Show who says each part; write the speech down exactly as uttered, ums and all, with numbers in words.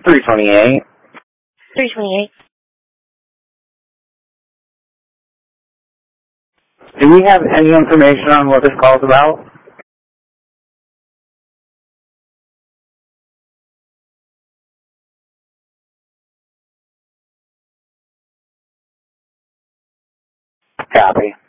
Speaker 1: three twenty-eight.
Speaker 2: three twenty-eight.
Speaker 1: Do we have any information on what this call is about? Copy.